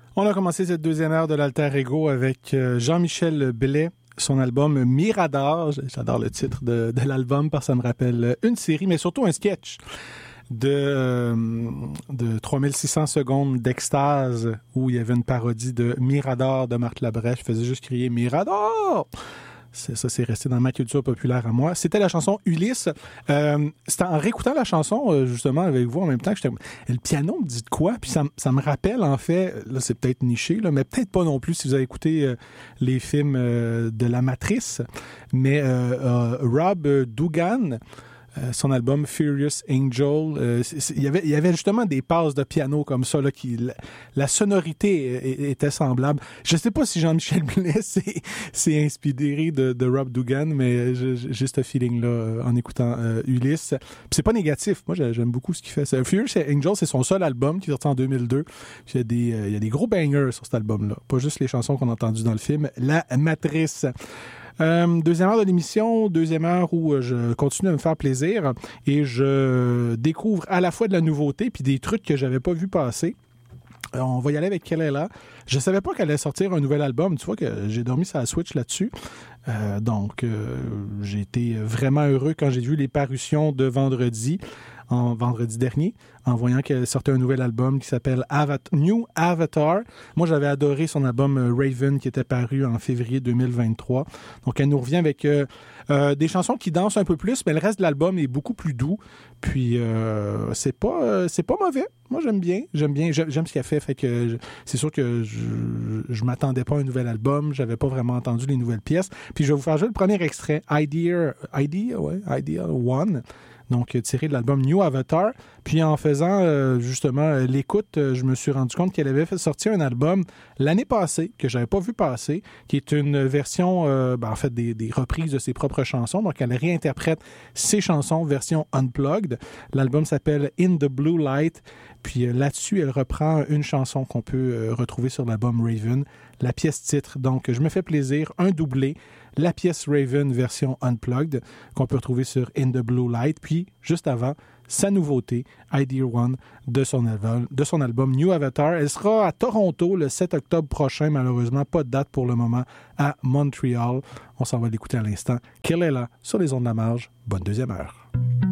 On a commencé cette deuxième heure de l'Alter Ego avec Jean-Michel Blais, son album Mirador. J'adore le titre de l'album parce que ça me rappelle une série, mais surtout un sketch de 3600 secondes d'extase où il y avait une parodie de Mirador de Marthe Labrèche. Je faisais juste crier Mirador! C'est resté dans ma culture populaire à moi. C'était la chanson Ulysse. C'était en réécoutant la chanson, justement, avec vous, en même temps, le piano me dit de quoi? Puis ça me rappelle, en fait, là, c'est peut-être niché, là, mais peut-être pas non plus si vous avez écouté les films de La Matrice. Mais Rob Dougan, son album Furious Angel, il y avait justement des passes de piano comme ça, là, la sonorité était semblable. Je sais pas si Jean-Michel Blais s'est inspiré de Rob Dougan, mais j'ai ce feeling-là en écoutant Ulysse. Puis c'est pas négatif. Moi, j'aime beaucoup ce qu'il fait. Furious Angel, c'est son seul album qui est sorti en 2002. Puis il y a des gros bangers sur cet album-là. Pas juste les chansons qu'on a entendues dans le film La Matrice. Deuxième heure de l'émission, deuxième heure où je continue à me faire plaisir et je découvre à la fois de la nouveauté puis des trucs que j'avais pas vu passer. On va y aller avec Kelela. Je savais pas qu'elle allait sortir un nouvel album. Tu vois que j'ai dormi sur la Switch là-dessus. Donc, j'ai été vraiment heureux quand j'ai vu les parutions de vendredi dernier, en voyant qu'elle sortait un nouvel album qui s'appelle New Avatar. Moi, j'avais adoré son album Raven qui était paru en février 2023. Donc, elle nous revient avec des chansons qui dansent un peu plus, mais le reste de l'album est beaucoup plus doux. Puis, c'est pas mauvais. Moi, j'aime ce qu'elle fait que c'est sûr que je m'attendais pas à un nouvel album. J'avais pas vraiment entendu les nouvelles pièces. Puis, je vais vous faire jouer le premier extrait, Idea One. Donc, tiré de l'album New Avatar. Puis, en faisant justement l'écoute, je me suis rendu compte qu'elle avait fait sortir un album l'année passée, que j'avais pas vu passer, qui est une version, en fait, des reprises de ses propres chansons. Donc, elle réinterprète ses chansons, version unplugged. L'album s'appelle In the Blue Light. Puis là-dessus, elle reprend une chanson qu'on peut retrouver sur l'album Raven, la pièce titre. Donc, je me fais plaisir, un doublé, la pièce Raven version Unplugged, qu'on peut retrouver sur In the Blue Light. Puis, juste avant, sa nouveauté, Idea One, de son album New Avatar. Elle sera à Toronto le 7 octobre prochain. Malheureusement, pas de date pour le moment à Montréal. On s'en va l'écouter à l'instant. Kelela sur les ondes de la marge. Bonne deuxième heure.